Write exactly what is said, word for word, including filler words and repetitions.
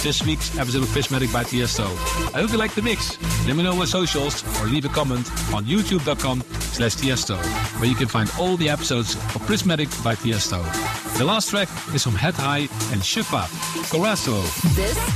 this week's episode of Prismatic by Tiesto. I hope you liked the mix. Let me know on socials or leave a comment on youtube.com slash Tiesto, where you can find all the episodes of Prismatic by Tiesto. The last track is from Head High and Shukwa, Corazzo. This